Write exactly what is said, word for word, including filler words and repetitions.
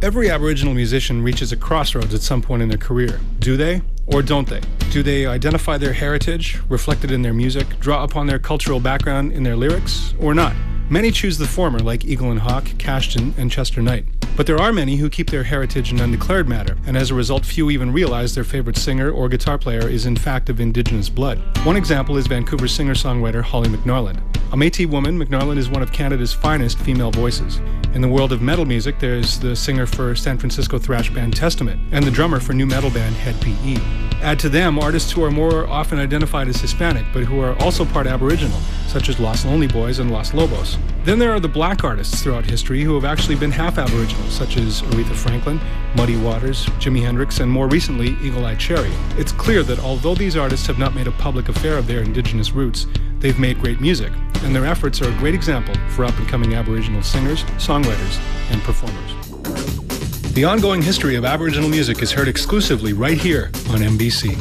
Every Aboriginal musician reaches a crossroads at some point in their career. Do they? Or don't they? Do they identify their heritage, reflected in their music, draw upon their cultural background in their lyrics, or not? Many choose the former, like Eagle and Hawk, Cashton, and Chester Knight. But there are many who keep their heritage in undeclared matter, and as a result, few even realize their favorite singer or guitar player is in fact of Indigenous blood. One example is Vancouver singer-songwriter Holly McNarland. A Métis woman, McNarland is one of Canada's finest female voices. In the world of metal music, there's the singer for San Francisco thrash band Testament, and the drummer for new metal band Hed P E. Add to them artists who are more often identified as Hispanic, but who are also part Aboriginal, such as Los Lonely Boys and Los Lobos. Then there are the black artists throughout history who have actually been half Aboriginal, such as Aretha Franklin, Muddy Waters, Jimi Hendrix, and more recently, Eagle Eye Cherry. It's clear that although these artists have not made a public affair of their Indigenous roots, they've made great music, and their efforts are a great example for up-and-coming Aboriginal singers, songwriters, and performers. The ongoing history of Aboriginal music is heard exclusively right here on M B C.